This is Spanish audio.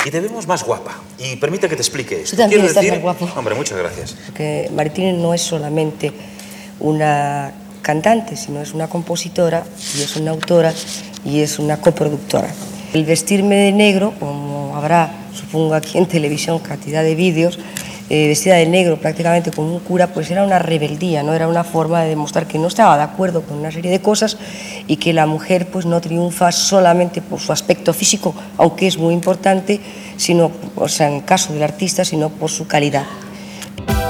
que te vemos más guapa. Y permite que te explique esto. Tú también Quiero estás decir... más guapo. Hombre, muchas gracias. Porque Martínez no es solamente una cantante, sino es una compositora y es una autora y es una coproductora. El vestirme de negro, como habrá, supongo aquí en televisión, cantidad de vídeos, vestida de negro prácticamente como un cura, pues era una rebeldía, ¿no? Era una forma de demostrar que no estaba de acuerdo con una serie de cosas y que la mujer pues no triunfa solamente por su aspecto físico, aunque es muy importante, sino, o sea, en el caso del artista, sino por su calidad.